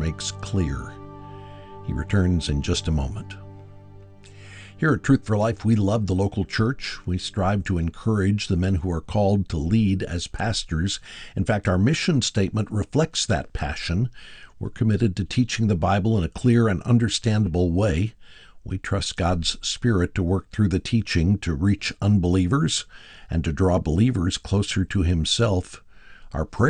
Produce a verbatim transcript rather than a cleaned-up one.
makes clear. He returns in just a moment. Here at Truth for Life, we love the local church. We strive to encourage the men who are called to lead as pastors. In fact, our mission statement reflects that passion. We're committed to teaching the Bible in a clear and understandable way. We trust God's Spirit to work through the teaching to reach unbelievers and to draw believers closer to Himself. Our prayer